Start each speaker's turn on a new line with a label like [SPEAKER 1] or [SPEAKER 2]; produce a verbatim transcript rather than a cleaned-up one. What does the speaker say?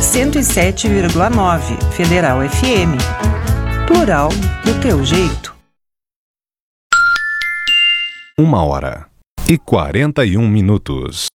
[SPEAKER 1] cento e sete vírgula nove Federal F M. Plural do teu jeito.
[SPEAKER 2] Uma hora e quarenta e um minutos.